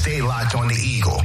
Stay locked on the Eagle.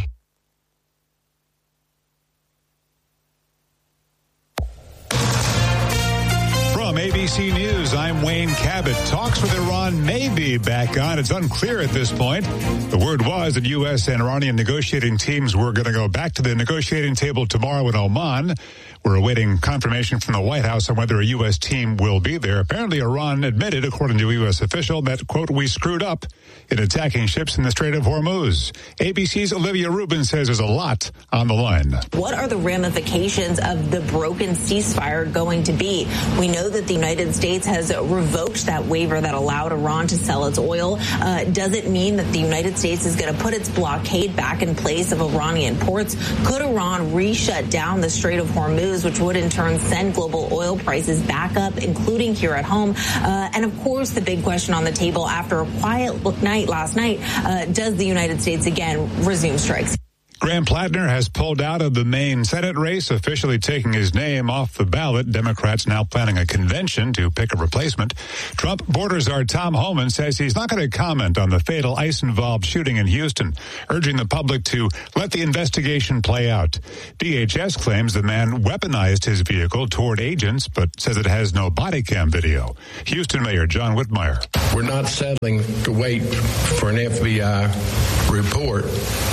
From ABC News, I'm Wayne Cabot. Talks with Iran may be back on. It's unclear at this point. The word was that U.S. and Iranian negotiating teams were going to go back to the negotiating table tomorrow in Oman. We're awaiting confirmation from the White House on whether a U.S. team will be there. Apparently, Iran admitted, according to a U.S. official, that, quote, we screwed up in attacking ships in the Strait of Hormuz. ABC's Olivia Rubin says there's a lot on the line. What are the ramifications of the broken ceasefire going to be? We know that the United States has revoked that waiver that allowed Iran to sell its oil. Does it mean that the United States is going to put its blockade back in place of Iranian ports? Could Iran re-shut down the Strait of Hormuz, which would in turn send global oil prices back up, including here at home? And of course, the big question on the table after a quiet night last night, does the United States again resume strikes? Graham Plattner has pulled out of the Maine Senate race, officially taking his name off the ballot. Democrats now planning a convention to pick a replacement. Trump border czar Tom Homan says he's not going to comment on the fatal ICE-involved shooting in Houston, urging the public to let the investigation play out. DHS claims the man weaponized his vehicle toward agents, but says it has no body cam video. Houston Mayor John Whitmire. We're not settling to wait for an FBI report.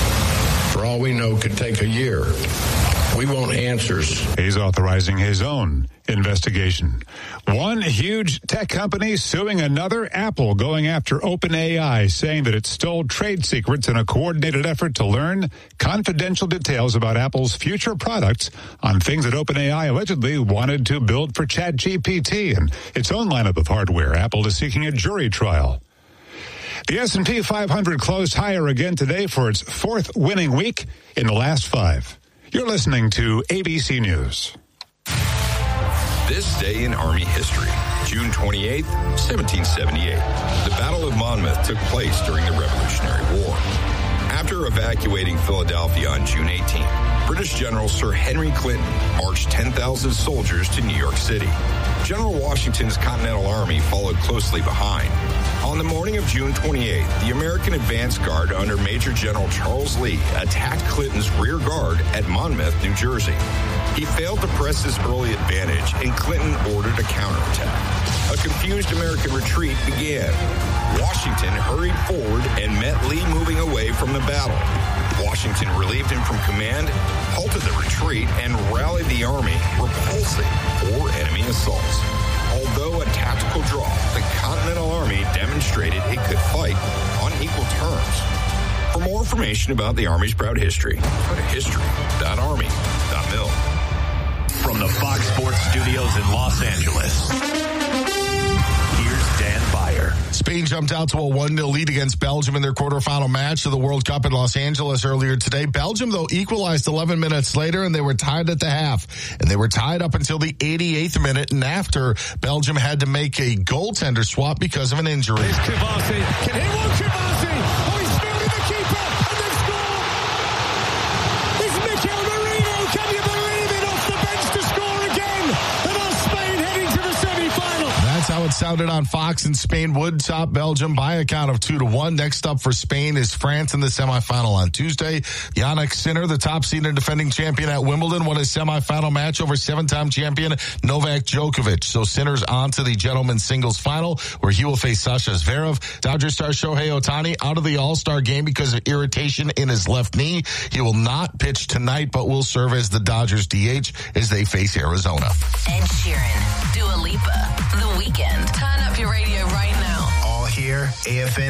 For all we know, could take a year. We want answers. He's authorizing his own investigation. One huge tech company suing another, Apple, going after OpenAI, saying that it stole trade secrets in a coordinated effort to learn confidential details about Apple's future products on things that OpenAI allegedly wanted to build for ChatGPT and its own lineup of hardware. Apple is seeking a jury trial. The S&P 500 closed higher again today for its fourth winning week in the last five. You're listening to ABC News. This day in Army history, June 28, 1778. The Battle of Monmouth took place during the Revolutionary War. After evacuating Philadelphia on June 18, British General Sir Henry Clinton marched 10,000 soldiers to New York City. General Washington's Continental Army followed closely behind. On the morning of June 28, the American advance guard under Major General Charles Lee attacked Clinton's rear guard at Monmouth, New Jersey. He failed to press his early advantage, and Clinton ordered a counterattack. A confused American retreat began. Washington hurried forward and met Lee moving away from the battle. Washington relieved him from command, halted the retreat, and rallied the army, repulsing 4 enemy assaults. Although a tactical draw, the Continental Army demonstrated it could fight on equal terms. For more information about the Army's proud history, go to history.army.mil. From the Fox Sports Studios in Los Angeles, here's Dan Byer. Spain jumped out to a 1-0 lead against Belgium in their quarterfinal match of the World Cup in Los Angeles earlier today. Belgium, though, equalized 11 minutes later, and they were tied at the half. And they were tied up until the 88th minute, and after Belgium had to make a goaltender swap because of an injury. Here's Kivasi. Can he won't Kivasi? Oh, he's fielding the keeper, and they've scored! It's Mikel Merino. Can you believe it? Off the bench to score again. And on Spain heading to the semi-final. That's how it sounded on Fox, and Spain would top Belgium by a count of 2-1. Next up for Spain is France in the semifinal on Tuesday. Jannik Sinner, the top seed and defending champion at Wimbledon, won his semifinal match over 7-time champion Novak Djokovic. So Sinner's on to the gentlemen's singles final, where he will face Sasha Zverev. Dodgers star Shohei Ohtani out of the All-Star game because of irritation in his left knee. He will not pitch tonight, but will serve as the Dodgers DH as they face Arizona. Ed Sheeran, Dua Lipa, The Weeknd. Turn up your radio right now. All here, AFN